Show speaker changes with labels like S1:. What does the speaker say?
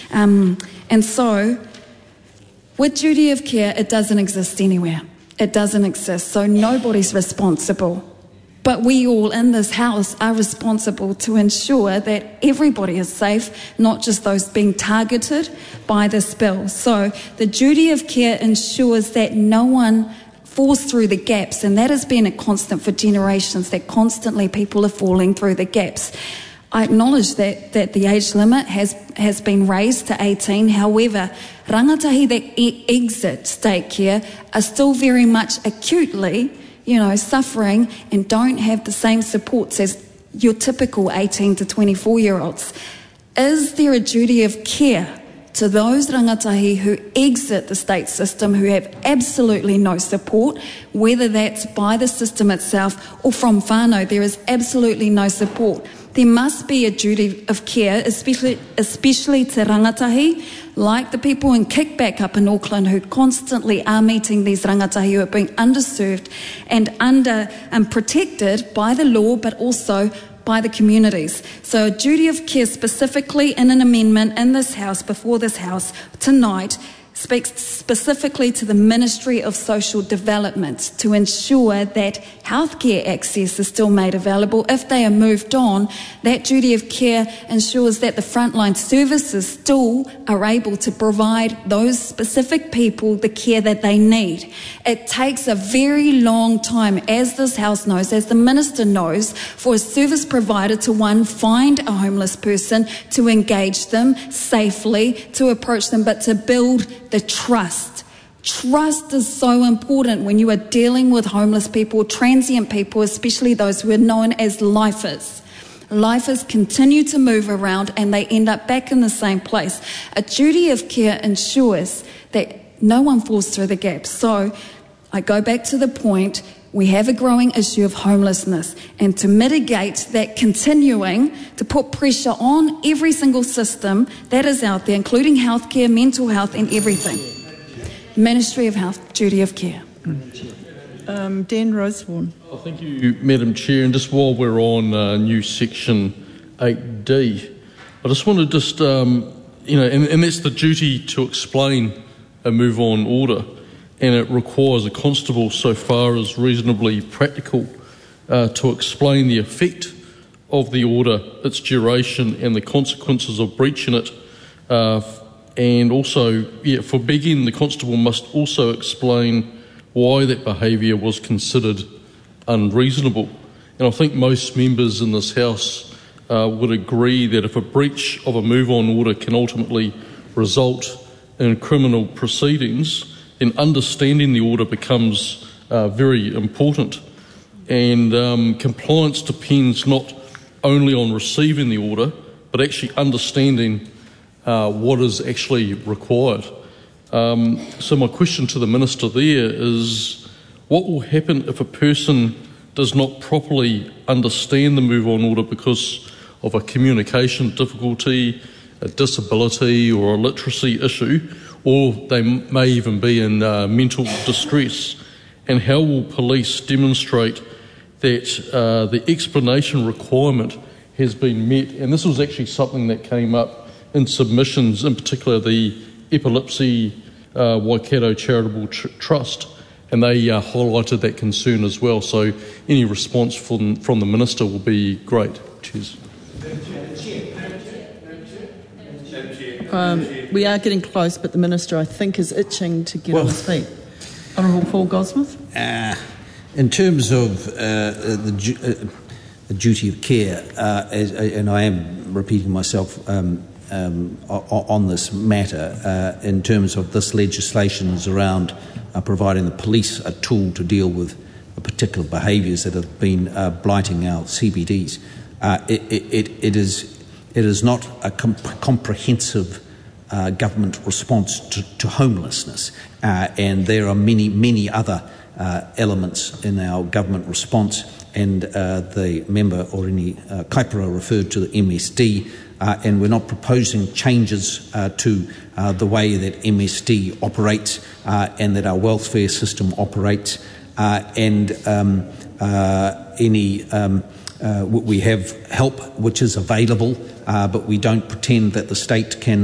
S1: And so, with duty of care, it doesn't exist anywhere. It doesn't exist, so nobody's responsible. But we all in this house are responsible to ensure that everybody is safe, not just those being targeted by this bill. So the duty of care ensures that no one falls through the gaps, and that has been a constant for generations, that constantly people are falling through the gaps. I acknowledge that the age limit has been raised to 18. However, rangatahi that exit state care are still very much acutely, suffering and don't have the same supports as your typical 18 to 24-year-olds. Is there a duty of care to those rangatahi who exit the state system, who have absolutely no support, whether that's by the system itself or from whānau? There is absolutely no support. There must be a duty of care, especially to rangatahi, like the people in Kickback up in Auckland who constantly are meeting these rangatahi who are being underserved and protected by the law, but also by the communities. So a duty of care specifically in an amendment in this House, before this House tonight, speaks specifically to the Ministry of Social Development to ensure that healthcare access is still made available. If they are moved on, that duty of care ensures that the frontline services still are able to provide those specific people the care that they need. It takes a very long time, as this House knows, as the Minister knows, for a service provider to, one, find a homeless person, to engage them safely, to approach them, but to build the trust. Trust is so important when you are dealing with homeless people, transient people, especially those who are known as lifers. Lifers continue to move around and they end up back in the same place. A duty of care ensures that no one falls through the gaps. So I go back to the point, we have a growing issue of homelessness, and to mitigate that continuing, to put pressure on every single system that is out there, including healthcare, mental health and everything. Ministry of Health, duty of care.
S2: Dan Rosewarne.
S3: Oh, thank you, Madam Chair. And just while we're on new section 8D, I just want to and that's the duty to explain a move on order. And it requires a constable, so far as reasonably practical, to explain the effect of the order, its duration and the consequences of breaching it. And also, for begging, the constable must also explain why that behaviour was considered unreasonable. And I think most members in this House would agree that if a breach of a move-on order can ultimately result in criminal proceedings, then understanding the order becomes very important. And compliance depends not only on receiving the order, but actually understanding what is actually required. So my question to the Minister there is, what will happen if a person does not properly understand the move-on order because of a communication difficulty, a disability or a literacy issue, or they may even be in mental distress? And how will police demonstrate that the explanation requirement has been met? And this was actually something that came up in submissions, in particular the Epilepsy Waikato Charitable Trust, and they highlighted that concern as well. So any response from the Minister will be great. Cheers.
S2: We are getting close, but the Minister, I think, is itching to get on his feet. Honourable Paul Goldsmith.
S4: In terms of the duty of care, and I am repeating myself on this matter, in terms of this legislation is around providing the police a tool to deal with particular behaviours that have been blighting our CBDs. It is not a comprehensive government response to homelessness, and there are many other elements in our government response, and the member Orini Kaipara referred to the MSD, and we're not proposing changes to the way that MSD operates and that our welfare system operates, we have help which is available, but we don't pretend that the state can